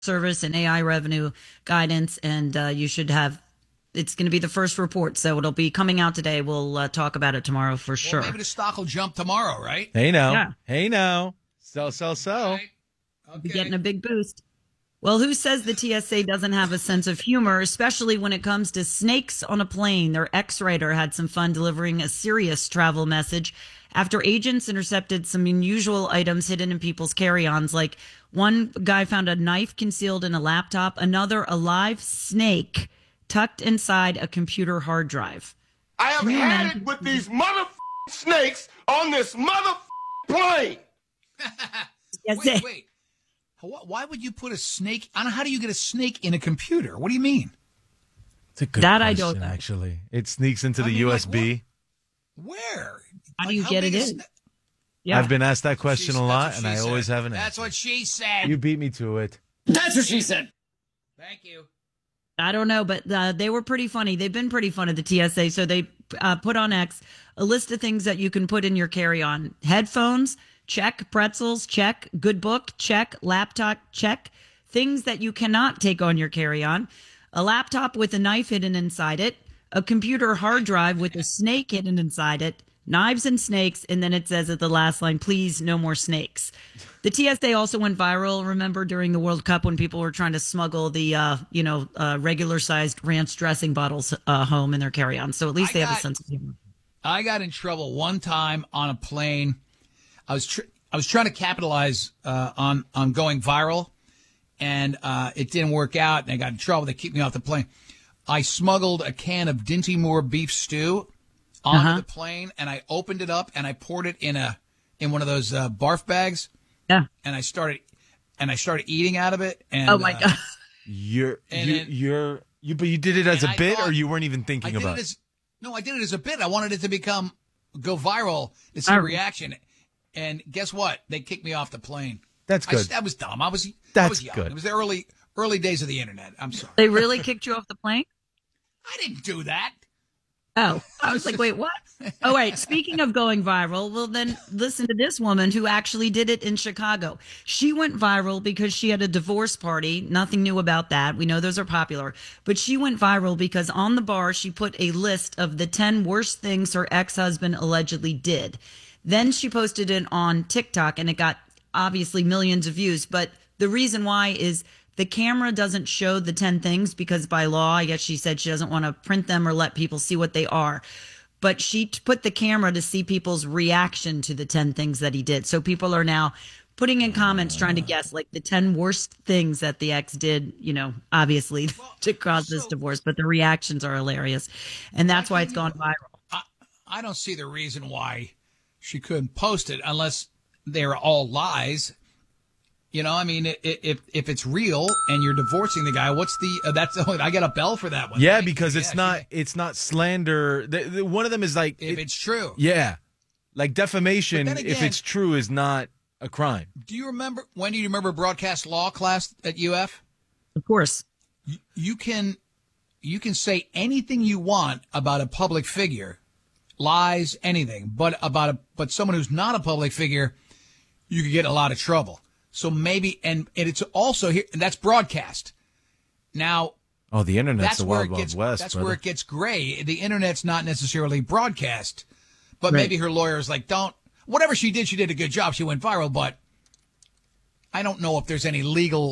service and AI revenue guidance, and you should have. It's going to be the first report, so it'll be coming out today. We'll talk about it tomorrow for sure. Maybe the stock will jump tomorrow, right? Hey now, Yeah. hey now, sell. Right. Be Okay. getting a big boost. Well, who says the TSA doesn't have a sense of humor, especially when it comes to snakes on a plane? Their ex-writer had some fun delivering a serious travel message after agents intercepted some unusual items hidden in people's carry-ons. Like one guy found a knife concealed in a laptop, another a live snake tucked inside a computer hard drive. I have had it with these snakes on this plane. Yes, Wait. Why would you put a snake? I don't know. How do you get a snake in a computer? What do you mean? It's a good That I question, don't know. actually. It sneaks into I the mean, like, USB. Where? How do you get big it is in? that? Yeah. I've been asked that question a lot, and I That's what she always said. have an That's answer. what she said. You beat me to it. That's what she said. Thank you. I don't know, but they were pretty funny. They've been pretty fun at the TSA. So they put on X a list of things that you can put in your carry-on. Headphones, check. Pretzels, check. Good book, check. Laptop, check. Things that you cannot take on your carry-on. A laptop with a knife hidden inside it. A computer hard drive with a snake hidden inside it. Knives and snakes. And then it says at the last line, please, no more snakes. The TSA also went viral, remember, during the World Cup when people were trying to smuggle the, regular-sized ranch dressing bottles home in their carry-on. So at least they have a sense of humor. I got in trouble one time on a plane. I was trying to capitalize on going viral, and it didn't work out, and I got in trouble. They kicked me off the plane. I smuggled a can of Dinty Moore beef stew onto the plane, and I opened it up, and I poured it in one of those barf bags. Yeah. And I started eating out of it. And, Oh my God. But you did it as a I bit, thought- or you weren't even thinking about it? No, I did it as a bit. I wanted it to go viral to see a reaction. And guess what? They kicked me off the plane. That's good. That was dumb. I was That's young. good. It was the early days of the internet. I'm sorry. They really kicked you off the plane? I didn't do that. Oh, I was like, wait, what? Oh, wait. Speaking of going viral, well, then listen to this woman who actually did it in Chicago. She went viral because she had a divorce party. Nothing new about that. We know those are popular. But she went viral because on the bar, she put a list of the 10 worst things her ex-husband allegedly did. Then she posted it on TikTok, and it got obviously millions of views. But the reason why is the camera doesn't show the 10 things because by law, I guess she said she doesn't want to print them or let people see what they are. But she put the camera to see people's reaction to the 10 things that he did. So people are now putting in comments trying to guess like the 10 worst things that the ex did, obviously to cause this divorce. But the reactions are hilarious. And that's why it's gone viral. I don't see the reason why she couldn't post it unless they're all lies. I mean, if it's real and you're divorcing the guy, what's I got a bell for that one. Yeah, right? because it's not slander. One of them is like If it's true. Yeah, like defamation. But then If again- it's true, is not a crime. Do you remember broadcast law class at UF? Of course. You can say anything you want about a public figure, lies, anything, but but someone who's not a public figure, you could get in a lot of trouble. So maybe, and it's also here, and that's broadcast. Now, Oh, the internet's that's the where wild, it wild gets, west. that's brother. where it gets gray. The internet's not necessarily broadcast, but Right. maybe her lawyer's like, whatever she did a good job. She went viral, but I don't know if there's any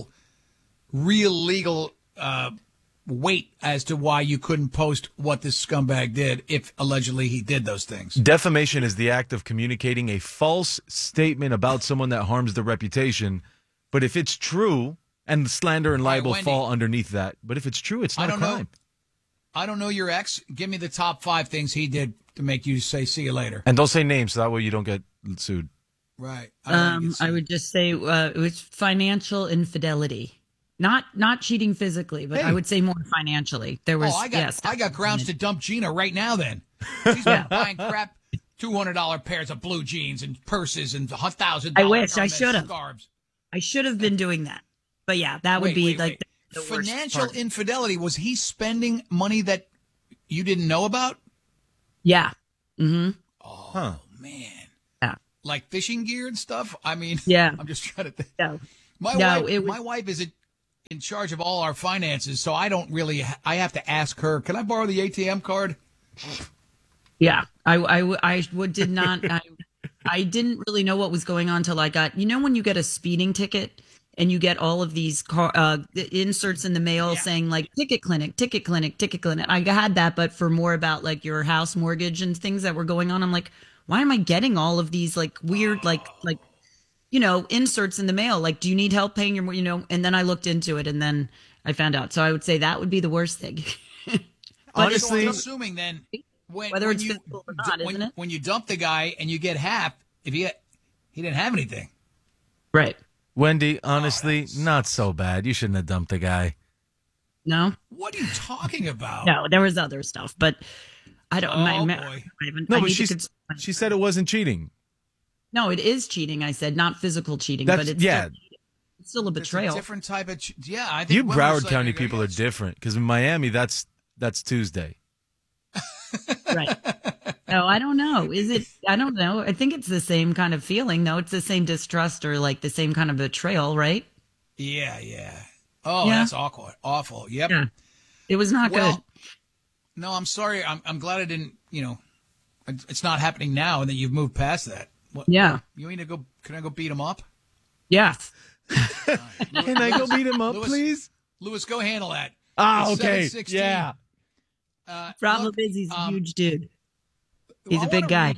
real legal weight as to why you couldn't post what this scumbag did if allegedly he did those things. Defamation is the act of communicating a false statement about someone that harms their reputation. But if it's true, and slander and All right, libel Wendy. fall underneath that, but if it's true, it's not I a don't know. crime. I don't know your ex. Give me the top 5 things he did to make you say, see you later. And don't say names, so that way you don't get sued. Right. I would just say it was financial infidelity. Not cheating physically, but I would say more financially. There was I got grounds to dump Gina right now then. She's been buying crap $200 pairs of blue jeans and purses and $1,000 I wish I Hermes should have. scarves. I should have been doing that. But yeah, that would be like the worst Financial part. infidelity. Was he spending money that you didn't know about? Yeah. Mm-hmm. Oh, man. Yeah. Like fishing gear and stuff? I mean, Yeah. I'm just trying to think. No. My No, wife, it was- my wife is in charge of all our finances, so I don't really. I have to ask her. Can I borrow the ATM card? Yeah, did not. I didn't really know what was going on till I got. You know when you get a speeding ticket and you get all of these inserts in the mail saying like ticket clinic, ticket clinic, ticket clinic. I had that, but for more about like your house mortgage and things that were going on. I'm like, why am I getting all of these like weird like inserts in the mail? Like, do you need help paying your And then I looked into it and then I found out. So I would say that would be the worst thing. Honestly, I'm assuming then. Whether it's physical or not, isn't it? When you dump the guy and you get half, if he didn't have anything. Right. Wendy, honestly, not so bad. You shouldn't have dumped the guy. No? What are you talking about? No, there was other stuff, but I don't. Boy. No, but she said it wasn't cheating. No, it is cheating. I said not physical cheating, That's, but it's still a betrayal. It's a different type of. I think you Broward County people are different because in Miami, that's Tuesday. Right. No, I don't know. Is it? I don't know. I think it's the same kind of feeling, though. It's the same distrust or like the same kind of betrayal, right? Yeah. Oh, yeah. That's awful. Yep. Yeah. It was not good. No, I'm sorry. I'm glad I didn't. It's not happening now, and that you've moved past that. Yeah. You need to go? Can I go beat him up? Yes. Can I go beat him up, please? Lewis, go handle that. Ah, okay. Yeah. Problem is he's a huge dude. He's a big guy.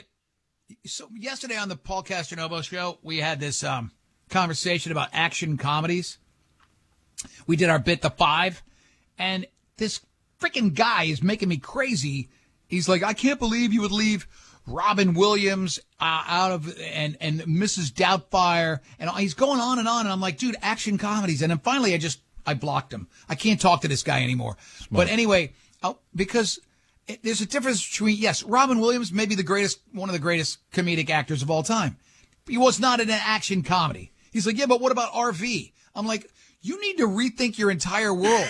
So yesterday on the Paul Castronovo show, we had this conversation about action comedies. We did our bit, The Five, and this freaking guy is making me crazy. He's like, I can't believe you would leave Robin Williams out of and Mrs. Doubtfire, and he's going on, and I'm like, dude, action comedies. And then finally, I blocked him. I can't talk to this guy anymore. Smart. But anyway. Because there's a difference between, yes, Robin Williams may be one of the greatest comedic actors of all time. He was not in an action comedy. He's like, yeah, but what about RV? I'm like, you need to rethink your entire world.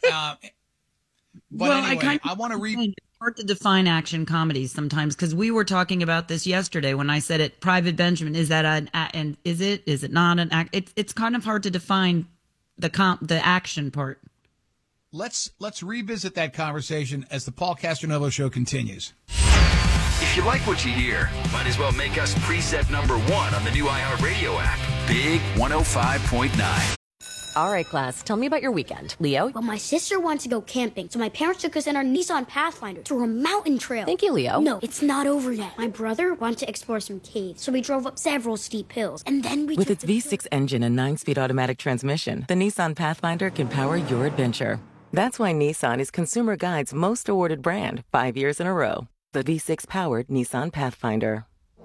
But anyway, I want to It's hard to define action comedies sometimes because we were talking about this yesterday when I said it. Private Benjamin, is that and is it not an act? It's kind of hard to define the action part. Let's revisit that conversation as the Paul Castronovo show continues. If you like what you hear, might as well make us preset number 1 on the new iHeartRadio app. Big 105.9. All right, class, tell me about your weekend. Leo? Well, my sister wants to go camping, so my parents took us in our Nissan Pathfinder to a mountain trail. Thank you, Leo. No, it's not over yet. My brother wanted to explore some caves, so we drove up several steep hills, and then we With its V6 engine and 9-speed automatic transmission, the Nissan Pathfinder can power your adventure. That's why Nissan is Consumer Guide's most awarded brand 5 years in a row. The V6-powered Nissan Pathfinder.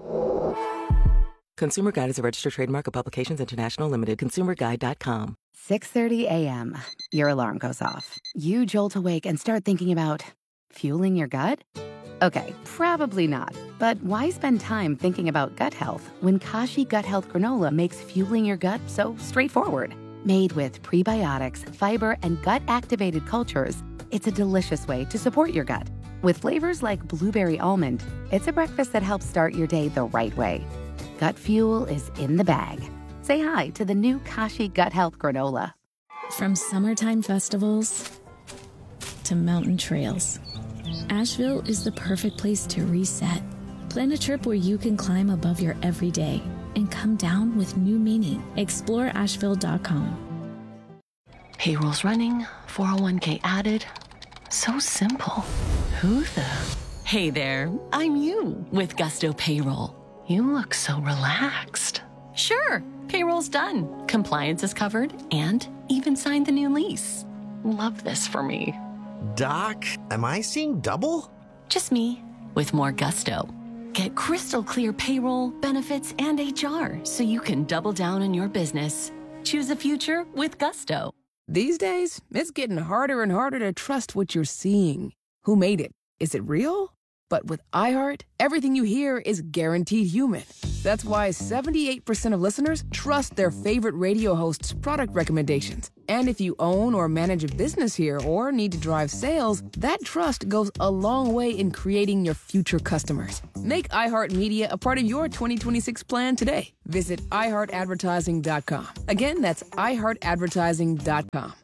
Consumer Guide is a registered trademark of Publications International Limited. ConsumerGuide.com. 6:30 a.m. Your alarm goes off. You jolt awake and start thinking about fueling your gut? Okay, probably not. But why spend time thinking about gut health when Kashi Gut Health Granola makes fueling your gut so straightforward? Made with prebiotics, fiber, and gut-activated cultures, it's a delicious way to support your gut. With flavors like blueberry almond, it's a breakfast that helps start your day the right way. Gut fuel is in the bag. Say hi to the new Kashi Gut Health Granola. From summertime festivals to mountain trails, Asheville is the perfect place to reset. Plan a trip where you can climb above your everyday and come down with new meaning. Explore Asheville.com. Payroll's running, 401k added. So simple. Who the? Hey there, I'm you with Gusto Payroll. You look so relaxed. Sure, payroll's done. Compliance is covered and even signed the new lease. Love this for me. Doc, am I seeing double? Just me with more Gusto. Get crystal clear payroll, benefits, and HR so you can double down on your business. Choose a future with Gusto. These days, it's getting harder and harder to trust what you're seeing. Who made it? Is it real? But with iHeart, everything you hear is guaranteed human. That's why 78% of listeners trust their favorite radio host's product recommendations. And if you own or manage a business here or need to drive sales, that trust goes a long way in creating your future customers. Make iHeartMedia a part of your 2026 plan today. Visit iHeartAdvertising.com. Again, that's iHeartAdvertising.com.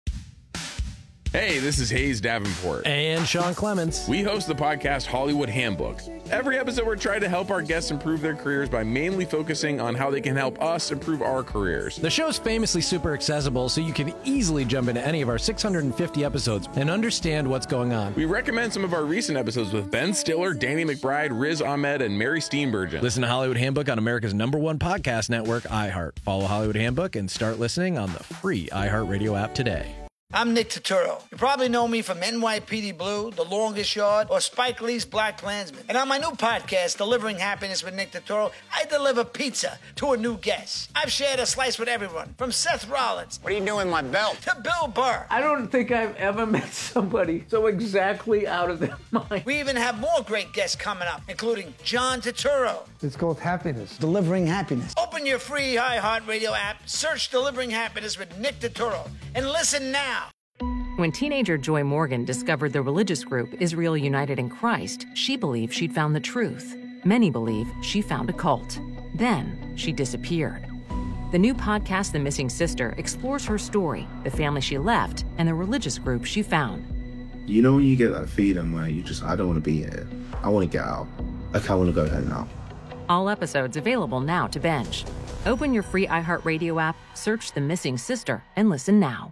Hey, this is Hayes Davenport. And Sean Clements. We host the podcast Hollywood Handbook. Every episode, we're trying to help our guests improve their careers by mainly focusing on how they can help us improve our careers. The show's famously super accessible, so you can easily jump into any of our 650 episodes and understand what's going on. We recommend some of our recent episodes with Ben Stiller, Danny McBride, Riz Ahmed, and Mary Steenburgen. Listen to Hollywood Handbook on America's #1 podcast network, iHeart. Follow Hollywood Handbook and start listening on the free iHeartRadio app today. I'm Nick Turturro. You probably know me from NYPD Blue, The Longest Yard, or Spike Lee's Black Klansman. And on my new podcast, Delivering Happiness with Nick Turturro, I deliver pizza to a new guest. I've shared a slice with everyone, from Seth Rollins. What are you doing with my belt? To Bill Burr. I don't think I've ever met somebody so exactly out of their mind. We even have more great guests coming up, including John Turturro. It's called Happiness. Delivering Happiness. Open your free iHeartRadio app, search Delivering Happiness with Nick Turturro, and listen now. When teenager Joy Morgan discovered the religious group Israel United in Christ, she believed she'd found the truth. Many believe she found a cult. Then she disappeared. The new podcast, The Missing Sister, explores her story, the family she left, and the religious group she found. You know when you get that feeling where I don't want to be here. I want to get out. Like, I want to go there now. All episodes available now to binge. Open your free iHeartRadio app, search The Missing Sister, and listen now.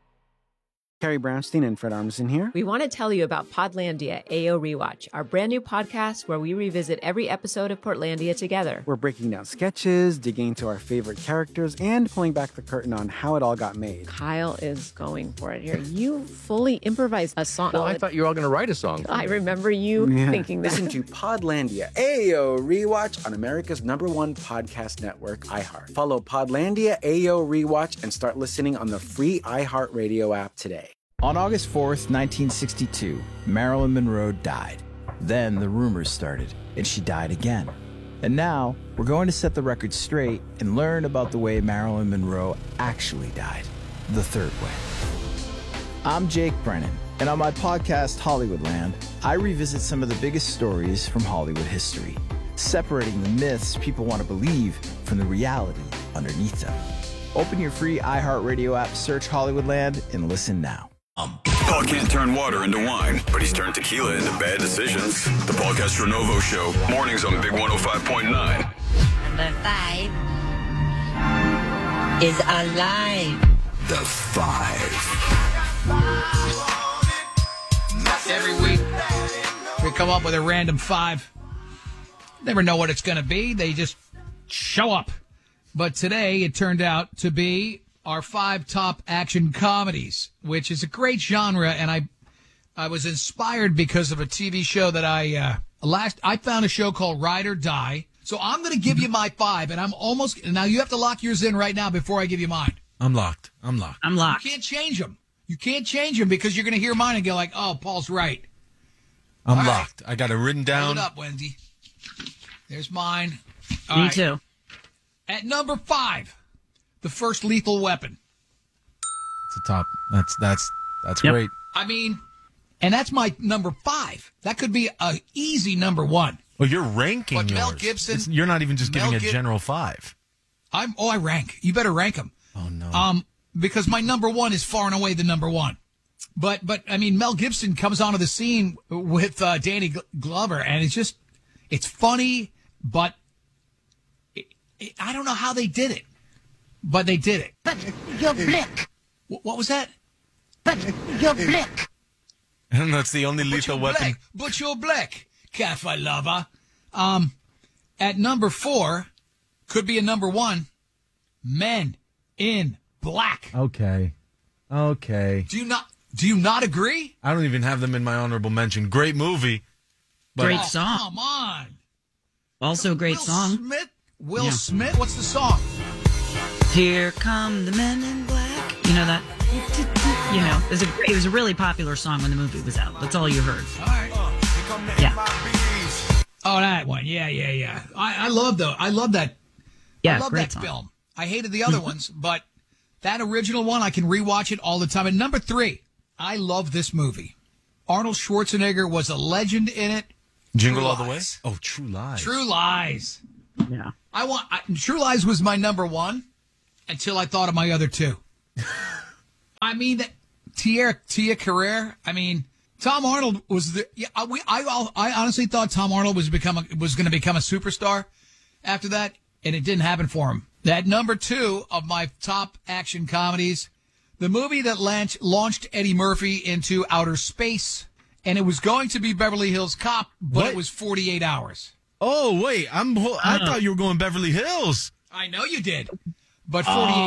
Carrie Brownstein and Fred Armisen here. We want to tell you about Podlandia AO Rewatch, our brand new podcast where we revisit every episode of Portlandia together. We're breaking down sketches, digging into our favorite characters, and pulling back the curtain on how it all got made. Kyle is going for it here. You fully improvised a song. Well, I thought you were all going to write a song. I remember you thinking that. Listen to Podlandia AO Rewatch on America's #1 podcast network, iHeart. Follow Podlandia AO Rewatch and start listening on the free iHeartRadio app today. On August 4th, 1962, Marilyn Monroe died. Then the rumors started, and she died again. And now, we're going to set the record straight and learn about the way Marilyn Monroe actually died, the third way. I'm Jake Brennan, and on my podcast, Hollywoodland, I revisit some of the biggest stories from Hollywood history, separating the myths people want to believe from the reality underneath them. Open your free iHeartRadio app, search Hollywoodland, and listen now. Paul can't turn water into wine, but he's turned tequila into bad decisions. The Paul Castronovo Show, mornings on Big 105.9. Number 5 is alive. The 5. Every week, we come up with a random 5. Never know what it's going to be. They just show up. But today, it turned out to be our 5 top action comedies, which is a great genre, and I was inspired because of a TV show that I found a show called Ride or Die. So I'm going to give you my 5, and now you have to lock yours in right now before I give you mine. I'm locked. I'm locked. You can't change them. You can't change them because you're going to hear mine and go like, oh, Paul's right. I'm locked. I got it written down. Hold it up, Wendy. There's mine. Me too. At number 5. The First Lethal Weapon. It's a top. That's great. I mean, and that's my number 5. That could be a easy number 1. Well, you're ranking but yours. Mel Gibson. You're not even just giving a general 5. I rank. You better rank them. Oh no. Because my number 1 is far and away the number 1. But I mean, Mel Gibson comes onto the scene with Danny Glover, and it's funny, but I don't know how they did it. But they did it. But you're black. What was that? But you're black. And that's the only lethal weapon. But you're black, cafe lover. At number 4, could be a number 1, Men in Black. Okay. Do you not agree? I don't even have them in my honorable mention. Great movie. But great song. Come on. Also great song. Will Smith? What's the song? Here come the men in black. You know that? You know, it was a really popular song when the movie was out. That's all you heard. All right. Yeah. Oh, that one. Yeah. I love that. Yeah, I love great that song. film. I hated the other ones, but that original one, I can rewatch it all the time. And number 3, I love this movie. Arnold Schwarzenegger was a legend in it. Jingle True All the Way? Lies. Oh, True Lies. True Lies. Yeah. True Lies was my number 1 until I thought of my other 2. I mean, Tia Carrere. I mean, Tom Arnold was the. Yeah, I honestly thought Tom Arnold was going to become a superstar after that, and it didn't happen for him. That number 2 of my top action comedies, the movie that launched Eddie Murphy into outer space, and it was going to be Beverly Hills Cop, but it was 48 Hours. Oh, wait. I thought you were going Beverly Hills. I know you did. But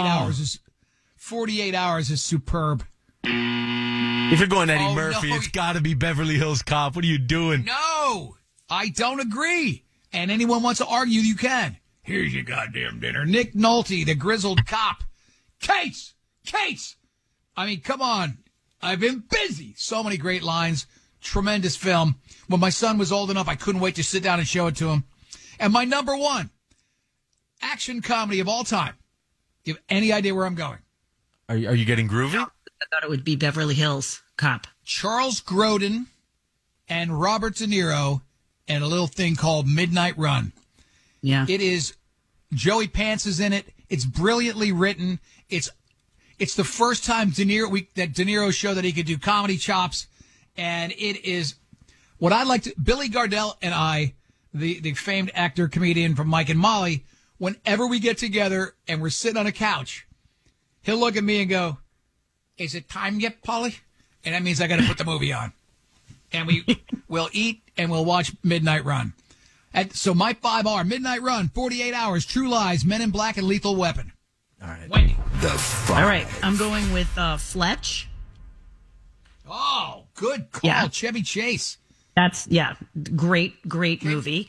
48 hours is superb. If you're going Eddie Murphy, it's got to be Beverly Hills Cop. What are you doing? No, I don't agree. And anyone wants to argue, you can. Here's your goddamn dinner. Nick Nolte, the grizzled cop. Case. I mean, come on. I've been busy. So many great lines. Tremendous film. When my son was old enough, I couldn't wait to sit down and show it to him. And my number 1 action comedy of all time. Do you have any idea where I'm going? Are you getting groovy? I thought it would be Beverly Hills Cop. Charles Grodin and Robert De Niro and a little thing called Midnight Run. Yeah. It is. Joey Pants is in it. It's brilliantly written. It's the first time De Niro showed that he could do comedy chops. And it is what I like to. Billy Gardell and I, the famed actor, comedian from Mike and Molly, whenever we get together and we're sitting on a couch, he'll look at me and go, "Is it time yet, Polly?" And that means I got to put the movie on. And we'll eat and we'll watch Midnight Run. So my 5 are Midnight Run, 48 Hours, True Lies, Men in Black, and Lethal Weapon. All right. Wendy. All right. I'm going with Fletch. Oh, good call. Yeah. Chevy Chase. That's, great movie.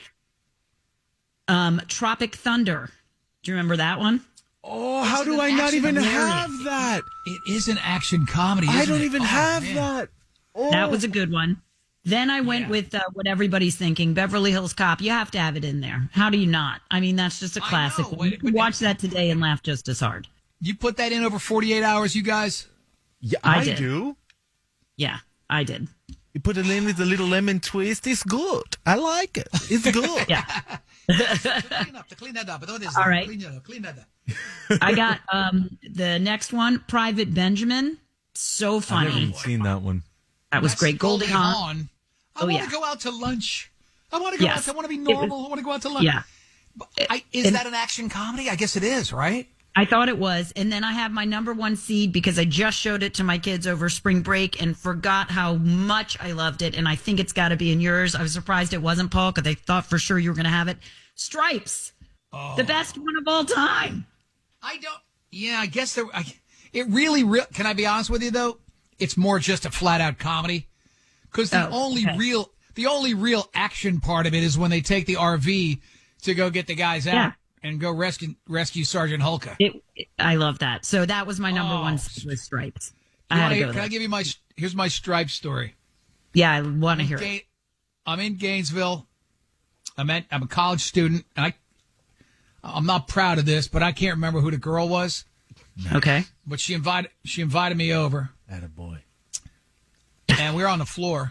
Tropic Thunder. Do you remember that one? Oh, how do I not even have that? It is an action comedy, I isn't don't it? even have that. Oh. That was a good one. Then I went with what everybody's thinking, Beverly Hills Cop. You have to have it in there. How do you not? I mean, that's just a classic. You can watch that today and laugh just as hard. You put that in over 48 hours, you guys? Yeah, I I did. do. Yeah, I did. You put it in with a little lemon twist. It's good. I like it. It's good. Yeah. Clean that up. All right. Clean that up. I got the next one, Private Benjamin. So funny. I've never even seen that one. That was great. Goldie Hawn. I want to go out to lunch. I want to go out. I want to be normal. I want to go out to lunch. Yeah. Is that an action comedy? I guess it is, right? I thought it was. And then I have my number 1 seed because I just showed it to my kids over spring break and forgot how much I loved it. And I think it's got to be in yours. I was surprised it wasn't, Paul, because I thought for sure you were going to have it. Stripes. Oh. The best one of all time. I guess it really, can I be honest with you, though? It's more just a flat-out comedy. Because the only real action part of it is when they take the RV to go get the guys out and go rescue Sergeant Hulka. I love that. So that was my number 1 with Stripes. I had to go there. Can I give you here's my Stripes story? Yeah, I want to hear it. I'm in Gainesville. I'm a college student. And I'm not proud of this, but I can't remember who the girl was. Okay. But she invited me over. Attaboy. And we were on the floor.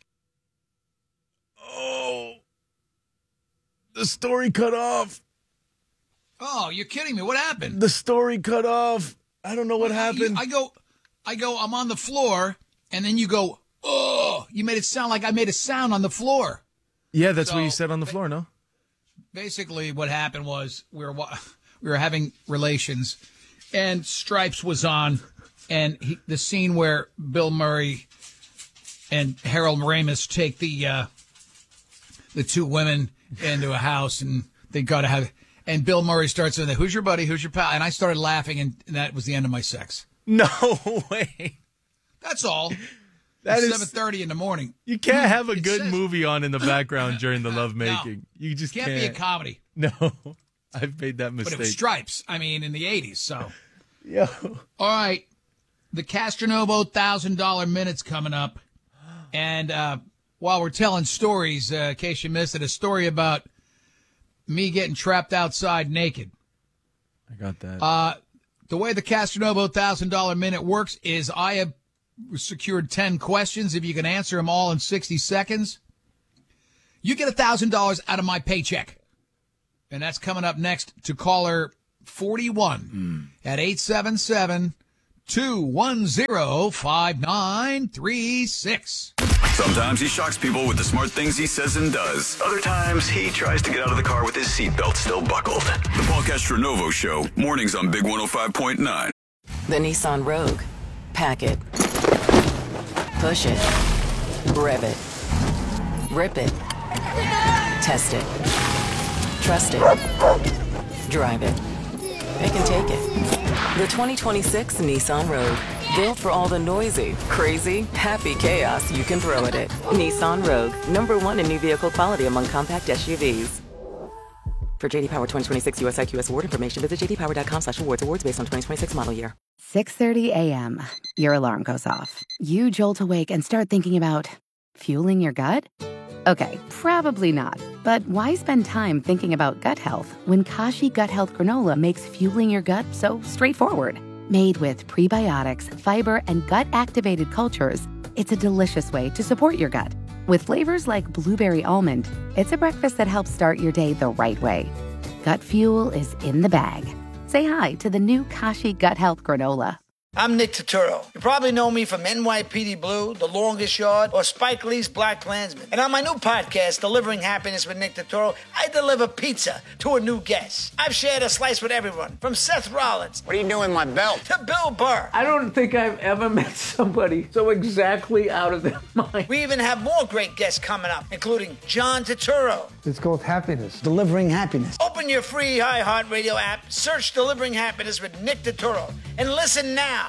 Oh. The story cut off. Oh, you're kidding me. What happened? The story cut off. I don't know what happened. I go, I'm on the floor, and then you go, oh, you made it sound like I made a sound on the floor. Yeah, that's what you said on the floor, no? Basically, what happened was we were having relations, and Stripes was on, and the scene where Bill Murray and Harold Ramis take the 2 women into a house, and they got to have. And Bill Murray starts saying, "Who's your buddy? Who's your pal?" And I started laughing, and that was the end of my sex. No way. That's all. That is 7:30 in the morning. You can't have a good movie on in the background during the lovemaking. You just can't. Can't be a comedy. No, I've made that mistake. But it was Stripes. I mean, in the 80s. So, yo. All right, the Castronovo $1,000 minute's coming up, and while we're telling stories, in case you missed it, a story about me getting trapped outside naked. I got that. The way the Castronovo $1,000 minute works is I have secured 10 questions. If you can answer them all in 60 seconds, you get $1,000 out of my paycheck. And that's coming up next to caller 41 at 877-210-5936. Sometimes he shocks people with the smart things he says and does. Other times, he tries to get out of the car with his seatbelt still buckled. The Paul Castronovo Show, mornings on Big 105.9. The Nissan Rogue. Pack it. Push it. Rev it. Rip it. Test it. Trust it. Drive it. It can take it. The 2026 Nissan Rogue. Built for all the noisy, crazy, happy chaos you can throw at it. Nissan Rogue. #1 in new vehicle quality among compact SUVs. For JD Power 2026 US IQS award information, visit jdpower.com/awards. Awards based on 2026 model year. 6:30 a.m. Your alarm goes off. You jolt awake and start thinking about fueling your gut? Okay, probably not. But why spend time thinking about gut health when Kashi Gut Health Granola makes fueling your gut so straightforward? Made with prebiotics, fiber, and gut-activated cultures, it's a delicious way to support your gut. With flavors like blueberry almond, it's a breakfast that helps start your day the right way. Gut fuel is in the bag. Say hi to the new Kashi Gut Health Granola. I'm Nick Turturro. You probably know me from NYPD Blue, The Longest Yard, or Spike Lee's Black Klansman. And on my new podcast, Delivering Happiness with Nick Turturro, I deliver pizza to a new guest. I've shared a slice with everyone, from Seth Rollins. What are you doing with my belt? To Bill Burr. I don't think I've ever met somebody so exactly out of their mind. We even have more great guests coming up, including John Turturro. It's called happiness, delivering happiness. Open your free iHeartRadio app, search Delivering Happiness with Nick Turturro, and listen now.